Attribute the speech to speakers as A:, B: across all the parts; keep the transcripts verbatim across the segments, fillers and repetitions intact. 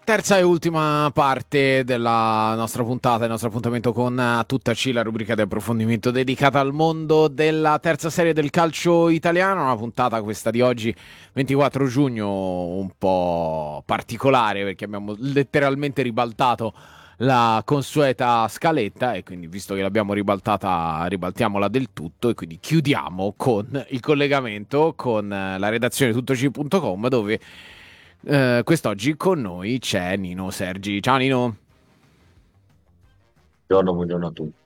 A: Terza e ultima parte della nostra puntata, il nostro appuntamento con eh, Tutta C, la rubrica di approfondimento dedicata al mondo della terza serie del calcio italiano. Una puntata, questa di oggi, ventiquattro giugno, un po' particolare perché abbiamo letteralmente ribaltato la consueta scaletta e quindi, visto che l'abbiamo ribaltata, ribaltiamola del tutto e quindi chiudiamo con il collegamento con eh, la redazione tuttoc punto com, dove eh, quest'oggi con noi c'è Nino Sergi. Ciao Nino.
B: Buongiorno, buongiorno a tutti.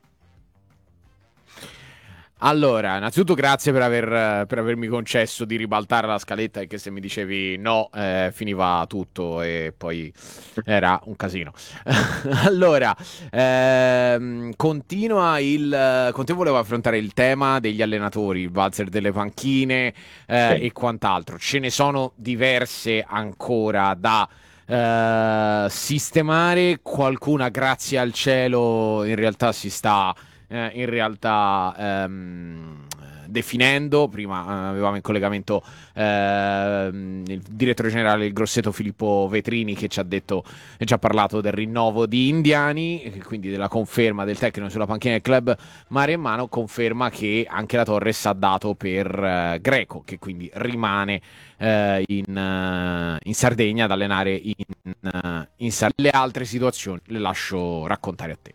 A: Allora, innanzitutto grazie per, aver, per avermi concesso di ribaltare la scaletta, e che se mi dicevi no, eh, finiva tutto e poi era un casino. Allora, ehm, continua il... Con te volevo affrontare il tema degli allenatori, il valzer delle panchine eh,
B: Sì.
A: e quant'altro. Ce ne sono diverse ancora da eh, sistemare. Qualcuna, grazie al cielo, in realtà si sta eh, in realtà ehm, definendo. Prima eh, avevamo in collegamento ehm, il direttore generale del Grosseto Filippo Vetrini, che ci ha detto e ci ha parlato del rinnovo di Indiani, e quindi della conferma del tecnico sulla panchina del club Maremmano. Conferma che anche la Torres ha dato per eh, Greco, che quindi rimane eh, in, eh, in Sardegna ad allenare in, eh, in Sardegna. Le altre situazioni le lascio raccontare a te.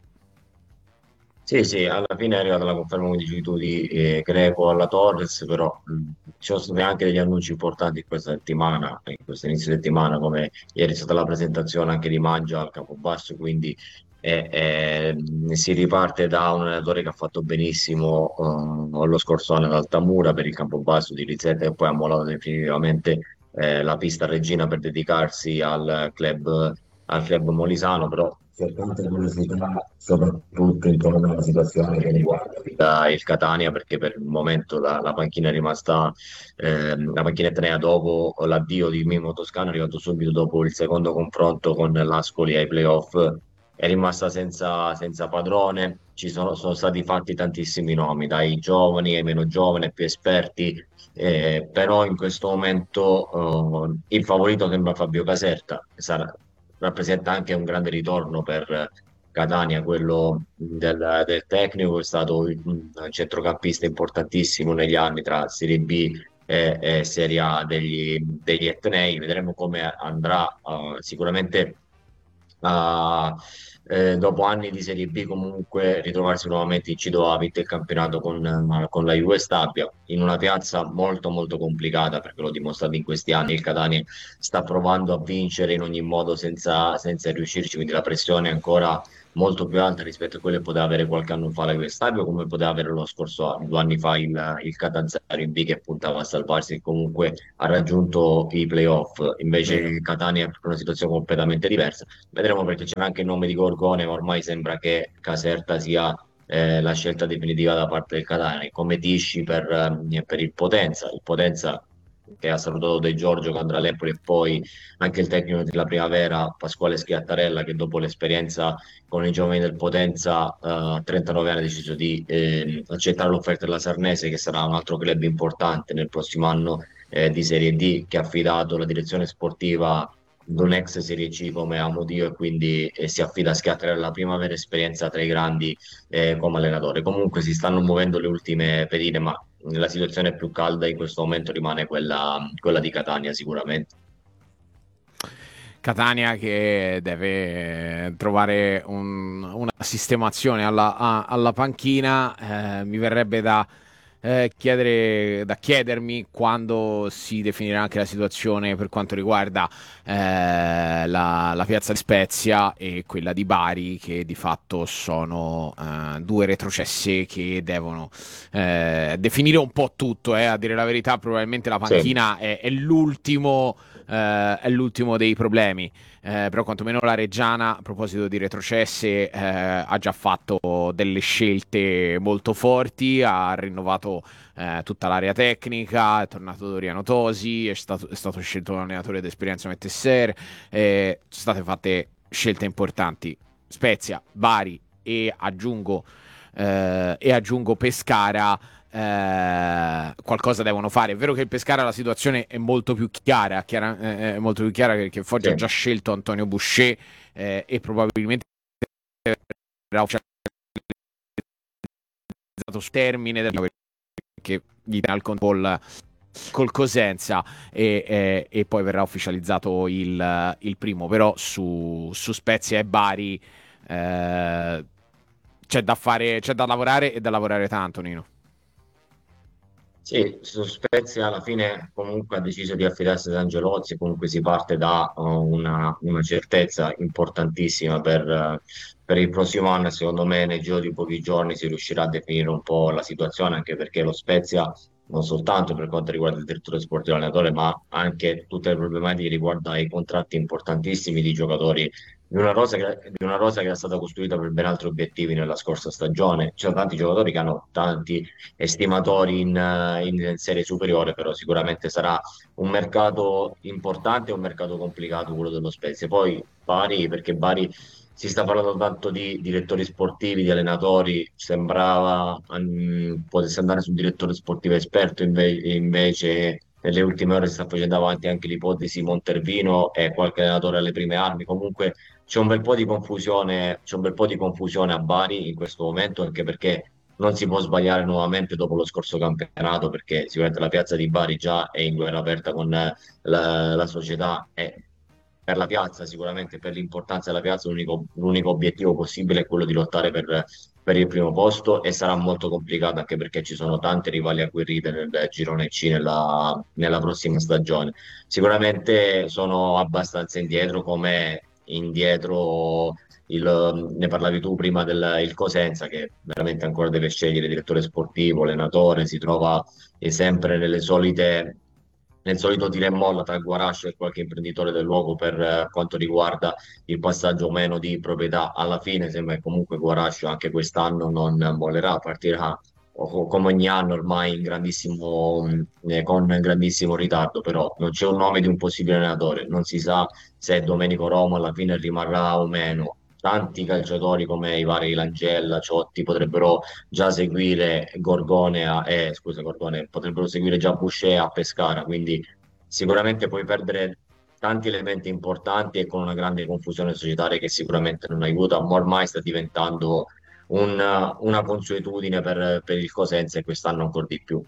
B: Sì, sì, alla fine è arrivata la conferma, come dici tu, di eh, Greco alla Torres, però mh, ci sono stati anche degli annunci importanti in questa settimana, in questo inizio settimana, come ieri è stata la presentazione anche di Mangia al Campobasso, quindi eh, eh, si riparte da un allenatore che ha fatto benissimo eh, lo scorso anno ad Altamura per il Campobasso di Rizzetta, e poi ha mollato definitivamente eh, la pista regina per dedicarsi al club al club molisano, però c'è tanta curiosità, soprattutto intorno alla situazione che riguarda il Catania, perché per il momento la, la panchina è rimasta, ehm, la panchina etnea dopo l'addio di Mimo Toscano, è arrivato subito dopo il secondo confronto con l'Ascoli ai playoff, è rimasta senza, senza padrone. Ci sono, sono stati fatti tantissimi nomi, dai giovani ai meno giovani, ai più esperti, eh, però in questo momento eh, il favorito sembra Fabio Caserta, che sarà- rappresenta anche un grande ritorno per Catania, quello del, del tecnico, è stato un centrocampista importantissimo negli anni tra Serie B e, e Serie A degli, degli etnei. Vedremo come andrà, eh, sicuramente a, eh, dopo anni di Serie B comunque ritrovarsi nuovamente in Cido ha vinto il campionato con, eh, con la Juve Stabia in una piazza molto molto complicata, perché l'ho dimostrato in questi anni. Il Catania sta provando a vincere in ogni modo senza, senza riuscirci, quindi la pressione è ancora molto più alta rispetto a quelle che poteva avere qualche anno fa la Juve Stabia, come poteva avere lo scorso anno, due anni fa il, il Catanzaro in B, che puntava a salvarsi e comunque ha raggiunto i playoff. Invece
A: Vero.
B: il Catania è in una situazione completamente diversa. Vedremo, perché c'è anche il nome di Gorgone, ma ormai sembra che Caserta sia eh, la scelta definitiva da parte del Catania. Come dici per, eh, per il Potenza, il Potenza che ha salutato De Giorgio che andrà all'Empoli, e poi anche il tecnico della Primavera, Pasquale Schiattarella, che dopo l'esperienza con i giovani del Potenza eh, a trentanove anni ha deciso di eh, accettare l'offerta della Sarnese, che sarà un altro club importante nel prossimo anno eh, di Serie D, che ha affidato la direzione sportiva ad un ex Serie C come Amodio, e quindi eh, si affida a Schiattarella, la prima vera esperienza tra i grandi eh, come allenatore. Comunque si stanno muovendo le ultime pedine, ma la situazione più calda in questo momento rimane quella, quella di Catania, sicuramente.
A: Catania che deve trovare un- una sistemazione alla, a- alla panchina. Eh, mi verrebbe da, eh, chiedere, da chiedermi quando si definirà anche la situazione per quanto riguarda eh, la, la piazza di Spezia e quella di Bari, che di fatto sono eh, due retrocesse che devono eh, definire un po' tutto. Eh. A dire la verità, probabilmente la
B: Sì.
A: panchina è, è l'ultimo eh, è l'ultimo dei problemi. Eh, però quantomeno la Reggiana, a proposito di retrocesse, eh, ha già fatto delle scelte molto forti. Ha rinnovato eh, tutta l'area tecnica, è tornato Doriano Tosi, è stato, è stato scelto un allenatore d'esperienza come Tesser, eh, sono state fatte scelte importanti. Spezia, Bari e aggiungo, eh, e aggiungo Pescara eh, qualcosa devono fare. È vero che il Pescara la situazione è molto più chiara, chiara eh, è molto più chiara perché Foggia ha
B: Sì.
A: già scelto Antonio Boucher eh, e probabilmente verrà ufficializzato sul termine del... perché gli dà il controllo col Cosenza e, e, e poi verrà ufficializzato il, il primo, però su, su Spezia e Bari eh, c'è da fare, c'è da lavorare e da lavorare tanto, Nino.
B: Sì, su Spezia alla fine comunque ha deciso di affidarsi ad Angelozzi, comunque si parte da uh, una, una certezza importantissima per, uh, per il prossimo anno e secondo me nel giro di pochi giorni si riuscirà a definire un po' la situazione, anche perché lo Spezia, non soltanto per quanto riguarda il direttore sportivo e l'allenatore, ma anche tutte le problematiche riguardo ai contratti importantissimi di giocatori di una rosa che, di una rosa che era stata costruita per ben altri obiettivi nella scorsa stagione. Ci sono tanti giocatori che hanno tanti estimatori in, eh, in serie superiore, però sicuramente sarà un mercato importante e un mercato complicato quello dello Spezia. Poi Bari, perché Bari si sta parlando tanto di direttori sportivi, di allenatori, sembrava um, potesse andare su un direttore sportivo esperto, inve- invece nelle ultime ore si sta facendo avanti anche l'ipotesi Montervino e qualche allenatore alle prime armi. Comunque c'è un bel po' di confusione, c'è un bel po' di confusione a Bari in questo momento, anche perché non si può sbagliare nuovamente dopo lo scorso campionato, perché sicuramente la piazza di Bari già è in guerra aperta con eh, la, la società e per la piazza, sicuramente per l'importanza della piazza, l'unico, l'unico obiettivo possibile è quello di lottare per, per il primo posto e sarà molto complicato anche perché ci sono tanti rivali agguerriti nel girone C nella, nella prossima stagione. Sicuramente sono abbastanza indietro, come indietro il, ne parlavi tu prima del il Cosenza, che veramente ancora deve scegliere direttore sportivo, allenatore, si trova eh, sempre nelle solite, nel solito tira e molla tra Guarascio e qualche imprenditore del luogo per eh, quanto riguarda il passaggio o meno di proprietà. Alla fine sembra che comunque Guarascio anche quest'anno non mollerà, partirà o- come ogni anno ormai in grandissimo, eh, con grandissimo ritardo, però non c'è un nome di un possibile allenatore, non si sa se Domenico Roma alla fine rimarrà o meno. Tanti calciatori come i vari Langella, Ciotti potrebbero già seguire Gorgone a, eh, scusa, Gorgone, potrebbero seguire già Boucher a Pescara, quindi sicuramente puoi perdere tanti elementi importanti e con una grande confusione societaria che sicuramente non aiuta, ma ormai sta diventando un- una consuetudine per, per il Cosenza e quest'anno ancora di più.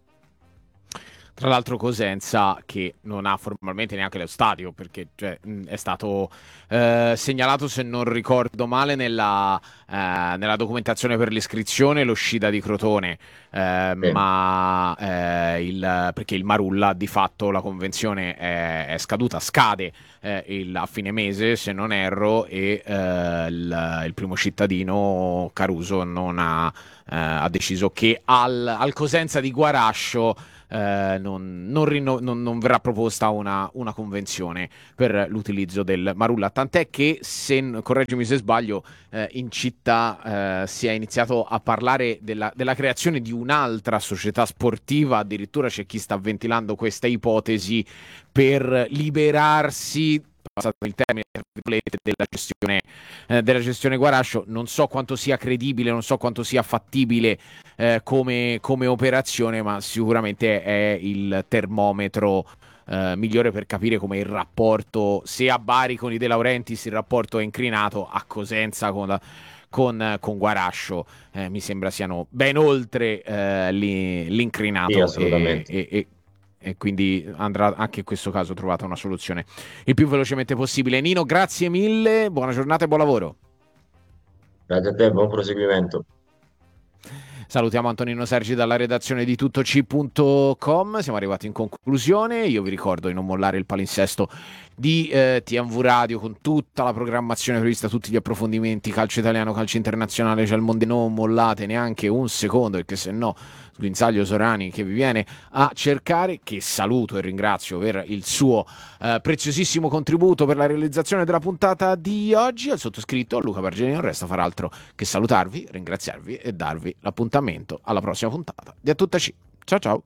A: Tra l'altro Cosenza che non ha formalmente neanche lo stadio perché cioè, mh, è stato eh, segnalato, se non ricordo male, nella, eh, nella documentazione per l'iscrizione lo Scida di Crotone, eh,
B: Sì.
A: ma eh, il, perché il Marulla di fatto la convenzione è, è scaduta, scade eh, il- a fine mese se non erro e eh, il, il primo cittadino Caruso non ha, eh, ha deciso che al, al Cosenza di Guarascio eh, non, non, rinno- non- non verrà proposta una, una convenzione per l'utilizzo del Marulla. Tant'è che, se, correggimi se sbaglio, eh, in città eh, si è iniziato a parlare della, della creazione di un'altra società sportiva. Addirittura c'è chi sta ventilando questa ipotesi per liberarsi, passato il termine, tra virgolette, della gestione, eh, della gestione Guarascio. Non so quanto sia credibile, non so quanto sia fattibile eh, come, come operazione, ma sicuramente è il termometro eh, migliore per capire come il rapporto, se a Bari con i De Laurentiis il rapporto è incrinato, a Cosenza con, la, con, con Guarascio eh, mi sembra siano ben oltre eh, li,
B: Sì,
A: l'incrinato e,
B: assolutamente.
A: e, e e quindi andrà anche in questo caso trovata una soluzione il più velocemente possibile. Nino, grazie mille, buona giornata e buon lavoro.
B: Grazie a te, buon proseguimento.
A: Salutiamo Antonino Sergi dalla redazione di tuttoc punto com. Siamo arrivati in conclusione. Io vi ricordo di non mollare il palinsesto di eh, T M V Radio con tutta la programmazione prevista, tutti gli approfondimenti, calcio italiano, calcio internazionale, c'è il mondo. Non mollate neanche un secondo, perché se no Guinzaglio Sorani che vi viene a cercare, che saluto e ringrazio per il suo eh, preziosissimo contributo per la realizzazione della puntata di oggi. Al sottoscritto Luca Bargeni non resta far altro che salutarvi, ringraziarvi e darvi l'appuntamento alla prossima puntata di A Tutta C. Ciao ciao.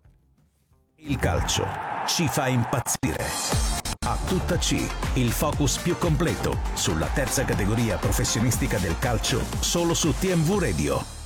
C: Il calcio ci fa impazzire. A Tutta C, il focus più completo sulla terza categoria professionistica del calcio, solo su T M V Radio.